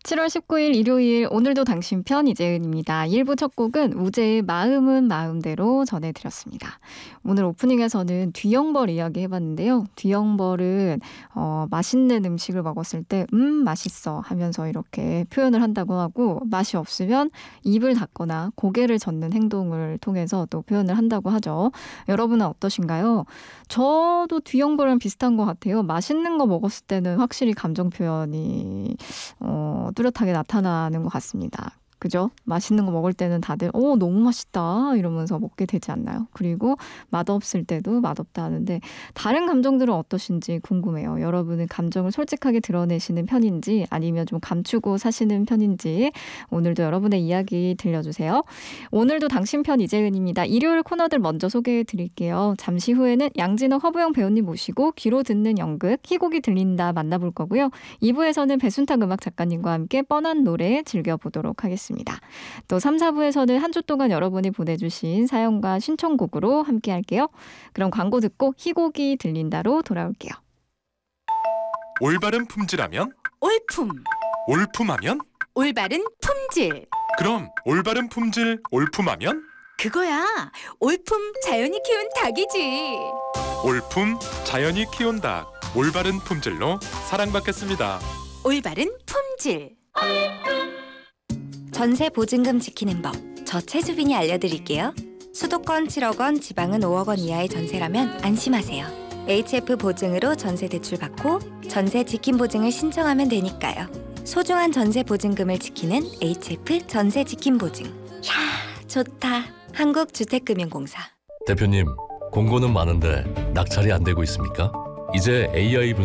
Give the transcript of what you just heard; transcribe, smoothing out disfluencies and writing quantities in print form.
7월 19일 일요일 오늘도 당신 편 이재은입니다. 1부 첫 곡은 우재의 마음은 마음대로 전해드렸습니다. 오늘 오프닝에서는 뒤형벌 이야기 해봤는데요. 뒤형벌은 맛있는 음식을 먹었을 때 맛있어 하면서 이렇게 표현을 한다고 하고 맛이 없으면 입을 닫거나 고개를 젓는 행동을 통해서 또 표현을 한다고 하죠. 여러분은 어떠신가요? 저도 뒤형벌이랑 비슷한 것 같아요. 맛있는 거 먹었을 때는 확실히 감정 표현이 뚜렷하게 나타나는 것 같습니다. 그죠? 맛있는 거 먹을 때는 다들 너무 맛있다 이러면서 먹게 되지 않나요? 그리고 맛없을 때도 맛없다 하는데 다른 감정들은 어떠신지 궁금해요. 여러분은 감정을 솔직하게 드러내시는 편인지 아니면 좀 감추고 사시는 편인지 오늘도 여러분의 이야기 들려주세요. 오늘도 당신 편 이재은입니다. 일요일 코너들 먼저 소개해 드릴게요. 잠시 후에는 양진호 허부영 배우님 모시고 귀로 듣는 연극 희곡이 들린다 만나볼 거고요. 2부에서는 배순탁 음악 작가님과 함께 뻔한 노래 즐겨보도록 하겠습니다. 또 3, 4부에서는 한 주 동안 여러분이 보내주신 사연과 신청곡으로 함께 할게요. 그럼 광고 듣고 희곡이 들린다로 돌아올게요. 올바른 품질하면? 올품. 올품하면? 올바른 품질. 그럼 올바른 품질 올품하면? 그거야. 올품 자연이 키운 닭이지. 올품 자연이 키운 닭. 올바른 품질로 사랑받겠습니다. 올바른 품질. 전세 보증금 지키는 법, 저 최수빈이 알려드릴게요. 수도권 7억 원, 지방은 5억 원 이하의 전세라면 안심하세요. HF 보증으로 전세 대출 받고 전세 지킴 보증을 신청하면 되니까요. 소중한 전세 보증금을 지키는 HF 전세 지킴 보증. 이야, 좋다. 한국주택금융공사. 대표님, 공고는 많은데 낙찰이 안 되고 있습니까? 이제 AI